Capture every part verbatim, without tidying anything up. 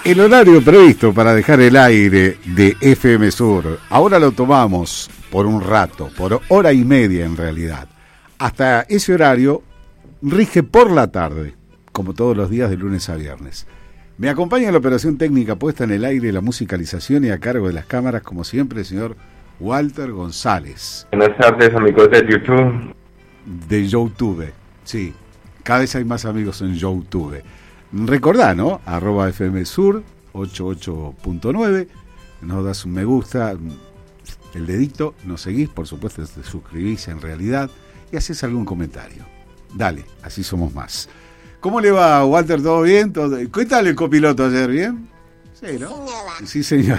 El horario previsto para dejar el aire de F M Sur, ahora lo tomamos por un rato, por hora y media en realidad. Hasta ese horario rige por la tarde, como todos los días de lunes a viernes. Me acompaña en la operación técnica puesta en el aire, la musicalización y a cargo de las cámaras, como siempre, el señor Walter González. Buenas tardes, amigos de YouTube. De YouTube, sí. Cada vez hay más amigos en YouTube. Recordá, ¿no? Arroba F M Sur ochenta y ocho punto nueve. Nos das un me gusta, el dedito, nos seguís, por supuesto, te suscribís en realidad y haces algún comentario. Dale, así somos más. ¿Cómo le va, Walter? ¿Todo bien? ¿Todo... ¿Qué tal el copiloto ayer? ¿Bien? Sí, ¿no? Sí, señor.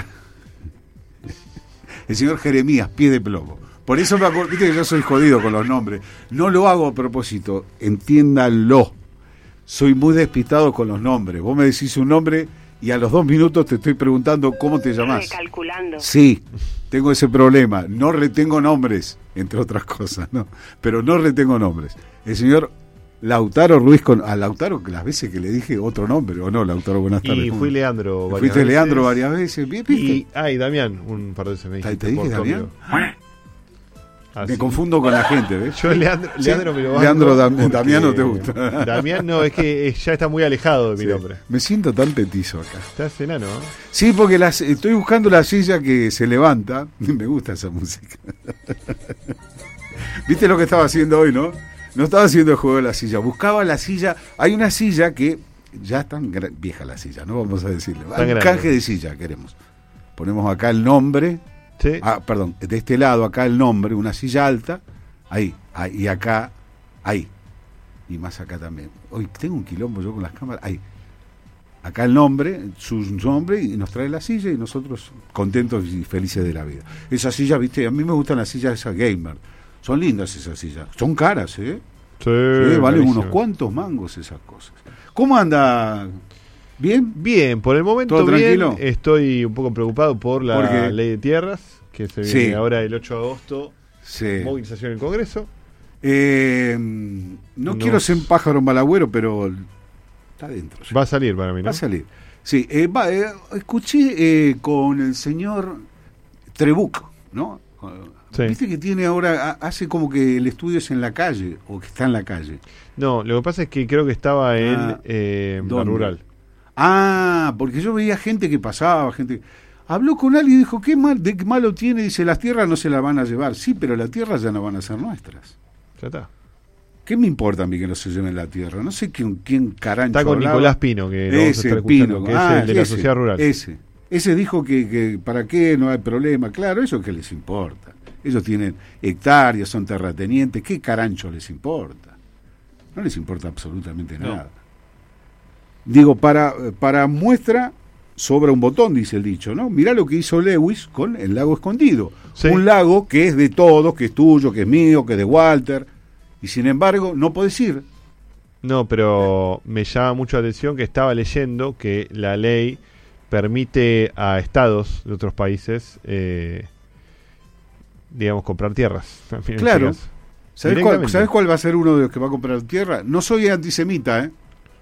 El señor Jeremías, pie de plomo. Por eso me acuerdo, viste que yo soy jodido con los nombres. No lo hago a propósito, entiéndanlo. Soy muy despistado con los nombres. Vos me decís un nombre y a los dos minutos te estoy preguntando cómo te llamás. Recalculando. Sí, tengo ese problema. No retengo nombres, entre otras cosas, ¿no? Pero no retengo nombres. El señor Lautaro Ruiz, con a Lautaro, que las veces que le dije otro nombre, ¿o no, Lautaro? Buenas tardes. Y fui Leandro varias Fuiste veces. Leandro varias veces. ¿Viste? Y, ah, y Damián, un par de veces me dijiste. ¿Te dije Damián? Así. Me confundo con la gente, ¿ves? Yo Leandro, Sí. Leandro me lo banco Leandro Dam- porque Damián no te gusta. Damián no, es que ya está muy alejado de mi Sí. nombre. Me siento tan petizo acá. Estás enano, ¿no? Sí, porque las, estoy buscando la silla que se levanta. Me gusta esa música. ¿Viste lo que estaba haciendo hoy, no? No estaba haciendo el juego de la silla. Buscaba la silla. Hay una silla que ya es tan gra- vieja la silla, ¿no? Vamos a decirle. Tan Hay un grande. canje de silla, queremos. Ponemos acá el nombre. Sí. Ah, perdón, de este lado acá el nombre, una silla alta. Ahí, ahí, y acá, ahí. Y más acá también. Hoy tengo un quilombo yo con las cámaras. Ahí. Acá el nombre, su nombre, y nos trae la silla y nosotros contentos y felices de la vida. Esa silla, viste, a mí me gustan las sillas esas gamer. Son lindas esas sillas. Son caras, ¿eh? Sí, Sí, valen buenísimo. unos cuantos mangos esas cosas. ¿Cómo anda? ¿Bien? Bien, por el momento ¿Todo bien. tranquilo? Estoy un poco preocupado por la ¿Por qué? ley de tierras, que se viene Sí. ahora el ocho de agosto. Sí. Movilización en el Congreso. Eh, no, No. quiero ser un pájaro malagüero, pero está dentro. ya. Va a salir para mí, ¿no? Va a salir. Sí, eh, va, eh, escuché eh, con el señor Trebuch, ¿no? Sí. Viste que tiene ahora, ha- hace como que el estudio es en la calle, o que está en la calle. No, lo que pasa es que creo que estaba en Ah, eh, la ¿dónde? rural. Ah, porque yo veía gente que pasaba, gente... Habló con alguien y dijo, ¿qué mal, de qué malo tiene? Dice, las tierras no se las van a llevar. Sí, pero las tierras ya no van a ser nuestras. Ya está. ¿Qué me importa a mí que no se lleven la tierra? No sé quién, quién carancho Está con hablaba. Nicolás Pino, que lo vamos a Ese, estar escuchando, Pino, que es ah, el de la ese, sociedad rural. Ese. Ese dijo que, que para qué no hay problema. Claro, eso que les importa. Ellos tienen hectáreas, son terratenientes. ¿Qué carancho les importa? No les importa absolutamente No. nada. Digo, para, para muestra sobra un botón, dice el dicho, ¿no? Mirá lo que hizo Lewis con el lago escondido. Sí. Un lago que es de todos, que es tuyo, que es mío, que es de Walter. Y sin embargo, no podés ir. No, pero me llama mucho la atención que estaba leyendo que la ley permite a estados de otros países, eh, digamos, comprar tierras. También en Claro. este caso. ¿Sabés cuál, Directamente. ¿Sabés cuál va a ser uno de los que va a comprar tierra? No soy antisemita, ¿eh?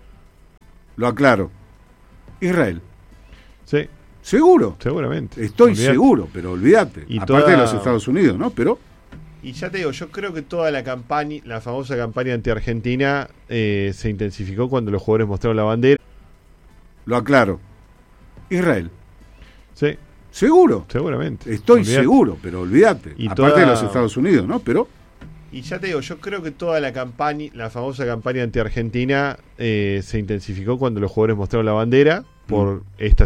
Lo aclaro. Israel. Sí, Seguro. seguramente. Estoy Olvidate. seguro, pero olvídate. Y Aparte toda- de los Estados Unidos, ¿no? Pero Y ya te digo, yo creo que toda la campaña, la famosa campaña anti-Argentina, eh, se intensificó cuando los jugadores mostraron la bandera. lo aclaro. Israel. Sí, Seguro. seguramente. Estoy Olvidate. seguro, pero olvídate. Y Aparte toda- de los Estados Unidos, ¿no? Pero Y ya te digo, yo creo que toda la campaña, la famosa campaña anti-Argentina, eh, se intensificó cuando los jugadores mostraron la bandera por Mm. esta